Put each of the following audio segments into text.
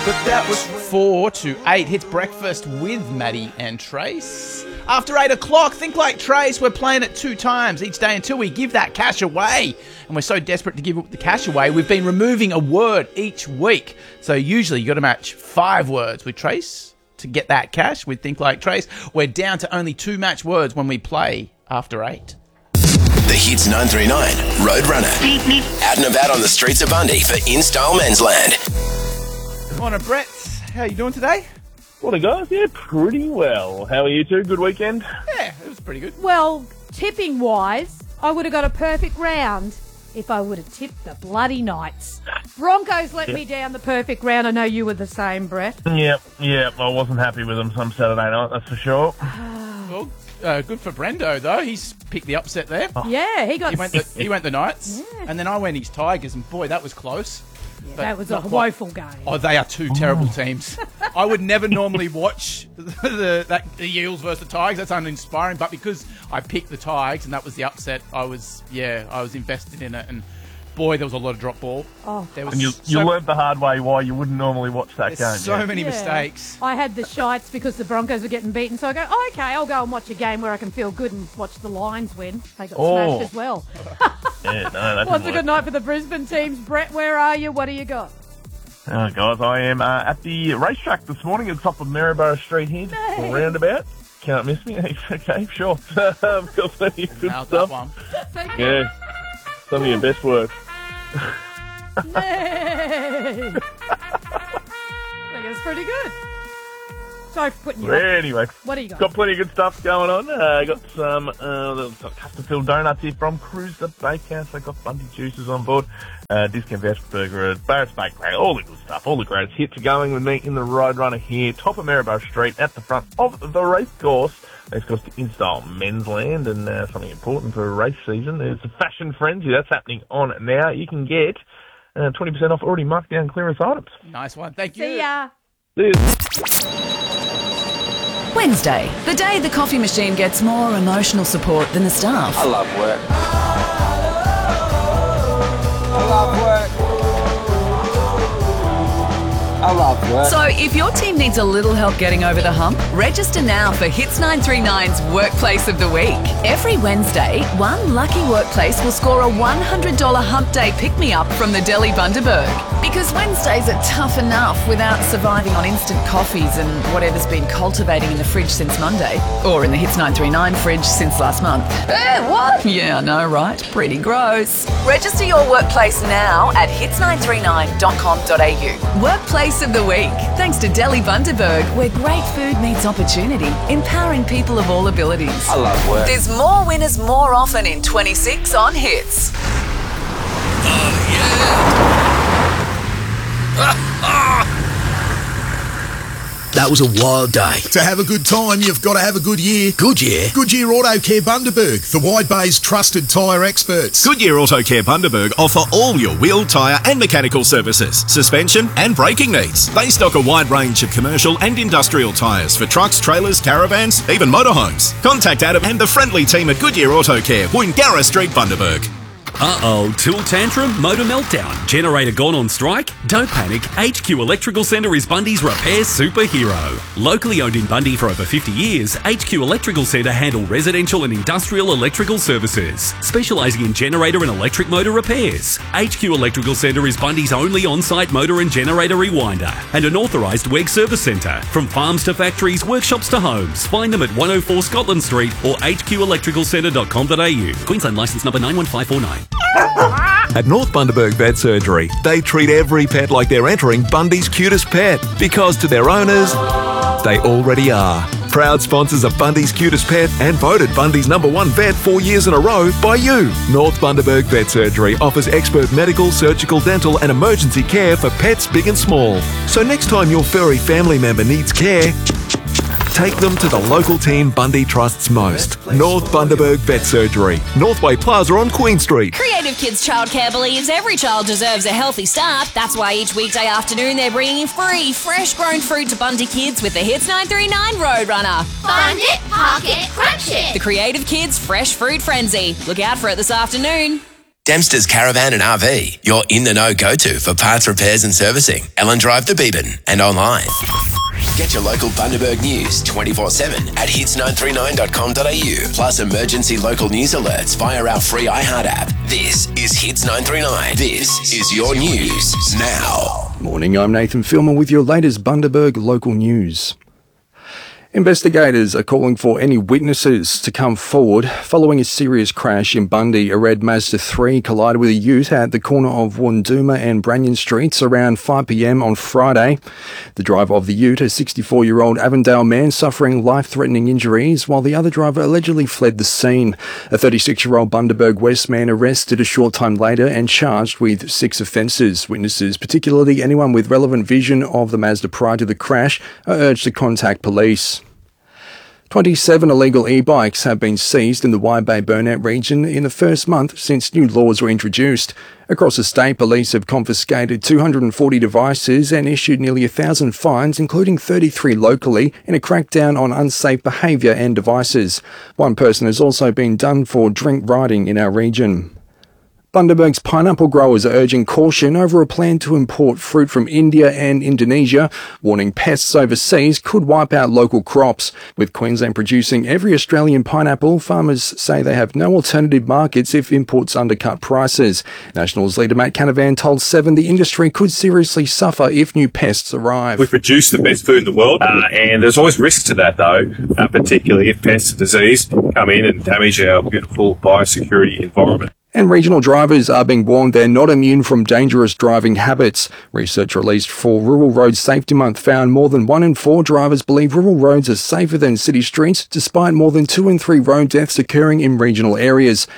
But that was 4 to 8. Hits breakfast with Maddie and Trace. After 8 o'clock, think like Trace. We're playing it 2 times each day until we give that cash away. And we're so desperate to give the cash away, we've been removing a word each week. So usually you got to match 5 words with Trace to get that cash with Think Like Trace. We're down to only 2 match words when we play after 8. The Hits 939 Roadrunner. Out and about on the streets of Bundy for In-Style Men's Land. Morning, Brett. How you doing today? Morning, guys. Yeah, pretty well. How are you two? Good weekend? Yeah, it was pretty good. Well, tipping-wise, I would have got a perfect round if I would have tipped the bloody Knights. Broncos let me down the perfect round. I know you were the same, Brett. Yep. I wasn't happy with them some Saturday night, that's for sure. Well, good for Brendo, though. He's picked the upset there. Yeah, he went the Knights, Yeah. and then I went his Tigers, and boy, that was close. Yeah, that was a woeful game. Oh, they are 2 terrible teams. I would never normally watch the Eels versus the Tigers. That's uninspiring. But because I picked the Tigers and that was the upset, I was invested in it. And boy, there was a lot of drop ball. Oh. There was And you learnt the hard way why you wouldn't normally watch that game. So many mistakes. I had the shites because the Broncos were getting beaten, so I go, okay, I'll go and watch a game where I can feel good and watch the Lions win. They got smashed as well. Yeah, no, that What's a didn't good night for the Brisbane teams? Brett, where are you? What do you got? Oh, guys, I am at the racetrack this morning at the top of Maryborough Street here, Hey. roundabout. Can't miss me. Okay, sure. I've got plenty of good Nailed that stuff. one. Thank you. Yeah, some of your best work. Nay. I think it's pretty good. Sorry for putting you up. Anyway, What do you got? got plenty of good stuff going on. Got some custom-filled donuts here from Cruiser Bakehouse. I got Bundy juices on board. Discount voucher for burger at Barrett's Bakery. All the good stuff. All the greatest hits are going with me in the Roadrunner here, top of Maryborough Street, at the front of the race course. Race course to In-Style Men's Land, and something important for race season. There's a fashion frenzy that's happening on now. You can get 20% off already marked down clearance items. Nice one. Thank you. See ya. Wednesday, the day the coffee machine gets more emotional support than the staff. I love work. I love work. I love work. So if your team needs a little help getting over the hump, register now for Hits 939's Workplace of the Week. Every Wednesday, one lucky workplace will score a $100 hump day pick-me-up from the Delhi Bundaberg. Because Wednesdays are tough enough without surviving on instant coffees and whatever's been cultivating in the fridge since Monday. Or in the Hits 939 fridge since last month. What? Yeah, I know, right? Pretty gross. Register your workplace now at hits939.com.au. Workplace of the Week. Thanks to Delhi Bundaberg, where great food meets opportunity, empowering people of all abilities. I love work. There's more winners more often in 26 on Hits. That was a wild day. To have a good time, you've got to have a good year. Goodyear. Goodyear Auto Care Bundaberg, the Wide Bay's trusted tyre experts. Goodyear Auto Care Bundaberg offer all your wheel, tyre and mechanical services, suspension and braking needs. They stock a wide range of commercial and industrial tyres for trucks, trailers, caravans, even motorhomes. Contact Adam and the friendly team at Goodyear Auto Care, Woongarra Street, Bundaberg. Uh-oh, tool tantrum, motor meltdown, generator gone on strike? Don't panic, HQ Electrical Centre is Bundy's repair superhero. Locally owned in Bundy for over 50 years, HQ Electrical Centre handle residential and industrial electrical services, specialising in generator and electric motor repairs. HQ Electrical Centre is Bundy's only on-site motor and generator rewinder and an authorised WEG service centre. From farms to factories, workshops to homes, find them at 104 Scotland Street or hqelectricalcentre.com.au. Queensland licence number 91549. At North Bundaberg Vet Surgery, they treat every pet like they're entering Bundy's cutest pet, because to their owners, they already are. Proud sponsors of Bundy's cutest pet and voted Bundy's #1 vet 4 years in a row by you. North Bundaberg Vet Surgery offers expert medical, surgical, dental and emergency care for pets big and small. So next time your furry family member needs care, take them to the local team Bundy trusts most. North Bundaberg Vet Surgery, Northway Plaza on Queen Street. Creative Kids Childcare believes every child deserves a healthy start. That's why each weekday afternoon they're bringing free, fresh-grown fruit to Bundy kids with the Hits 939 Roadrunner. Find it, park it, crunch it. The Creative Kids Fresh Fruit Frenzy. Look out for it this afternoon. Dempster's Caravan and RV, your in-the-know go-to for parts repairs and servicing. Ellen Drive to Beebyn and online. Get your local Bundaberg news 24/7 at hits939.com.au. Plus emergency local news alerts via our free iHeart app. This is Hits 939. This is your news now. Morning, I'm Nathan Filmer with your latest Bundaberg local news. Investigators are calling for any witnesses to come forward following a serious crash in Bundy. A red Mazda 3 collided with a ute at the corner of Wanduma and Branyan Streets around 5 p.m. on Friday. The driver of the ute, a 64-year-old Avondale man, suffering life-threatening injuries, while the other driver allegedly fled the scene. A 36-year-old Bundaberg West man arrested a short time later and charged with 6 offences. Witnesses, particularly anyone with relevant vision of the Mazda prior to the crash, are urged to contact police. 27 illegal e-bikes have been seized in the Wide Bay Burnett region in the first month since new laws were introduced. Across the state, police have confiscated 240 devices and issued nearly 1,000 fines, including 33 locally, in a crackdown on unsafe behaviour and devices. One person has also been done for drink riding in our region. Bundaberg's pineapple growers are urging caution over a plan to import fruit from India and Indonesia, warning pests overseas could wipe out local crops. With Queensland producing every Australian pineapple, farmers say they have no alternative markets if imports undercut prices. Nationals leader Matt Canavan told Seven the industry could seriously suffer if new pests arrive. We produce the best food in the world, and there's always risks to that, though, particularly if pests and disease come in and damage our beautiful biosecurity environment. And regional drivers are being warned they're not immune from dangerous driving habits. Research released for Rural Road Safety Month found more than 1 in 4 drivers believe rural roads are safer than city streets, despite more than 2 in 3 road deaths occurring in regional areas.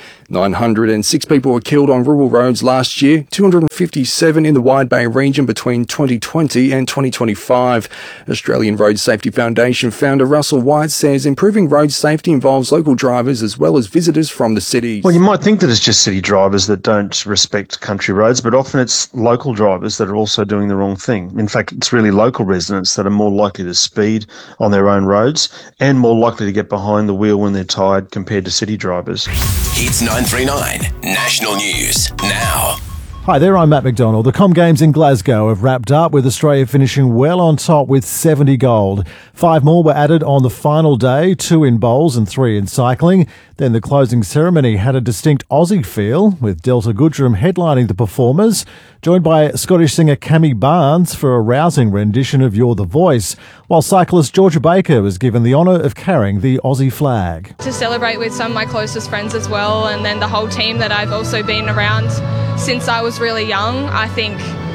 906 people were killed on rural roads last year, 257 in the Wide Bay region between 2020 and 2025. Australian Road Safety Foundation founder Russell White says improving road safety involves local drivers as well as visitors from the cities. Well, you might think that it's just city drivers that don't respect country roads, but often it's local drivers that are also doing the wrong thing. In fact, it's really local residents that are more likely to speed on their own roads and more likely to get behind the wheel when they're tired compared to city drivers. Hits 939 National News now. Hi there, I'm Matt McDonald. The Com Games in Glasgow have wrapped up with Australia finishing well on top with 70 gold. 5 more were added on the final day, 2 in bowls and 3 in cycling. Then the closing ceremony had a distinct Aussie feel, with Delta Goodrum headlining the performers, joined by Scottish singer Cammy Barnes for a rousing rendition of You're the Voice, while cyclist Georgia Baker was given the honour of carrying the Aussie flag. To celebrate with some of my closest friends as well, and then the whole team that I've also been around since I was really young, I think,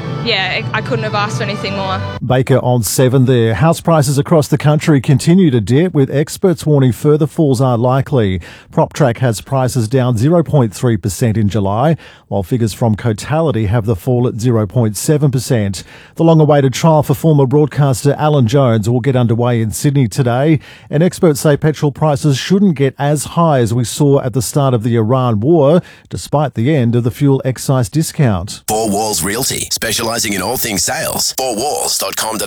I couldn't have asked for anything more. Baker on 7 there. House prices across the country continue to dip, with experts warning further falls are likely. PropTrack has prices down 0.3% in July, while figures from Cotality have the fall at 0.7%. The long-awaited trial for former broadcaster Alan Jones will get underway in Sydney today, and experts say petrol prices shouldn't get as high as we saw at the start of the Iran war, despite the end of the fuel excise discount. Four Walls Realty, specialising in all things sales. 4walls.com.au.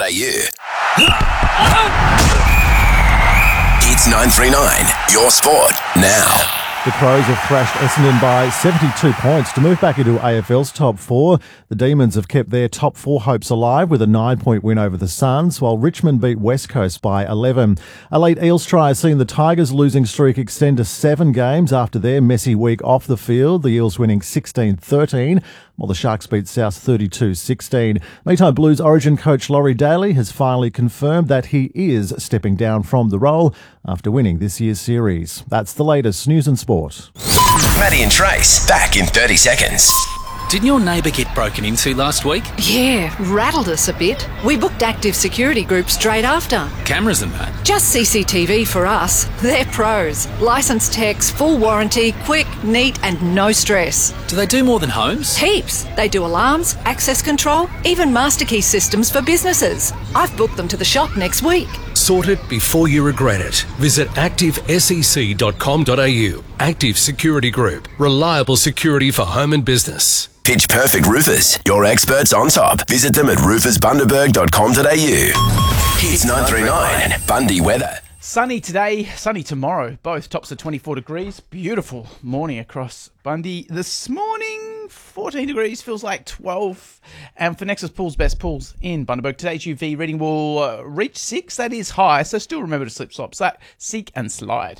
Hits 939, your sport now. The Crows have thrashed Essendon by 72 points to move back into AFL's top 4. The Demons have kept their top 4 hopes alive with a 9-point win over the Suns, while Richmond beat West Coast by 11. A late Eels try has seen the Tigers' losing streak extend to 7 games after their messy week off the field, the Eels winning 16-13, while the Sharks beat South 32-16. Meantime, Blues Origin coach Laurie Daly has finally confirmed that he is stepping down from the role after winning this year's series. That's the latest news and sport. Maddie and Trace, back in 30 seconds. Didn't your neighbour get broken into last week? Yeah, rattled us a bit. We booked Active Security Group straight after. Cameras and that? Just CCTV for us. They're pros. Licensed techs, full warranty, quick, neat and no stress. Do they do more than homes? Heaps. They do alarms, access control, even master key systems for businesses. I've booked them to the shop next week. Sort it before you regret it. Visit activesec.com.au. Active Security Group. Reliable security for home and business. Pitch Perfect Roofers, your experts on top. Visit them at roofersbundaberg.com.au. Hits 939, Bundy weather. Sunny today, sunny tomorrow. Both tops of 24 degrees. Beautiful morning across Bundy. This morning, 14 degrees, feels like 12. And for Nexus Pools, best pools in Bundaberg. Today's UV reading will reach 6. That is high, so still remember to slip, slop, seek and slide.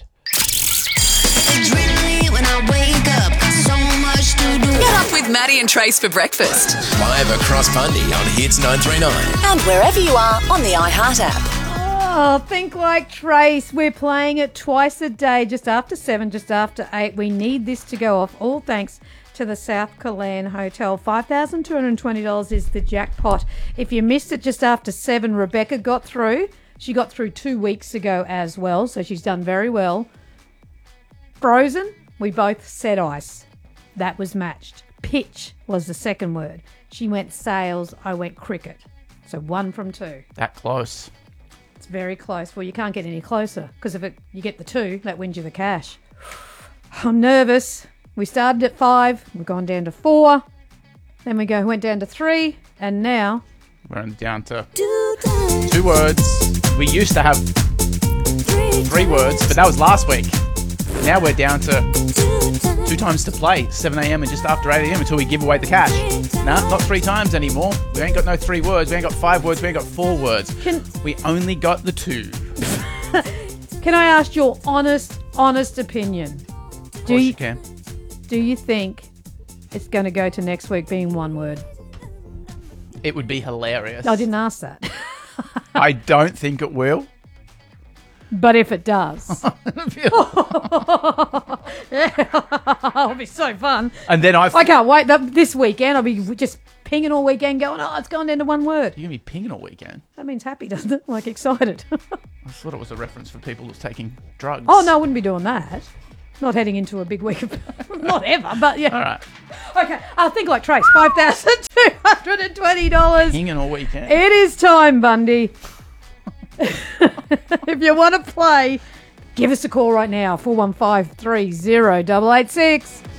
When I wake up, so much to do. Get up with Maddie and Trace for breakfast. Live across Bundy on Hits 939. And wherever you are on the iHeart app. Oh, think like Trace. We're playing it twice a day, just after 7, just after 8. We need this to go off, all thanks to the South Killeen Hotel. $5,220 is the jackpot. If you missed it just after 7, Rebecca got through. She got through 2 weeks ago as well, so she's done very well. Frozen, we both said ice. That was matched. Pitch was the second word. She went sails, I went cricket. So 1 from 2. That close. It's very close. Well, you can't get any closer because if you get the 2, that wins you the cash. I'm nervous. We started at 5. We've gone down to 4. Then we went down to 3. And now we're down to 2 words. We used to have 3 words, but that was last week. Now we're down to 2 times to play, 7 a.m. and just after 8 a.m. until we give away the cash. Nah, not 3 times anymore. We ain't got no 3 words. We ain't got 5 words. We ain't got 4 words. We only got the 2. Can I ask your honest opinion? Of course you can. Do you think it's going to go to next week being 1 word? It would be hilarious. I didn't ask that. I don't think it will. But if it does, it'll be so fun. And then I can't wait. This weekend, I'll be just pinging all weekend going, oh, it's gone down to 1 word. You're going to be pinging all weekend? That means happy, doesn't it? Like excited. I thought it was a reference for people who's taking drugs. Oh, no, I wouldn't be doing that. Not heading into a big week of... Not ever, but yeah. All right. Okay, I'll think like Trace. $5,220. Pinging all weekend. It is time, Bundy. If you want to play, give us a call right now, 415 30 886.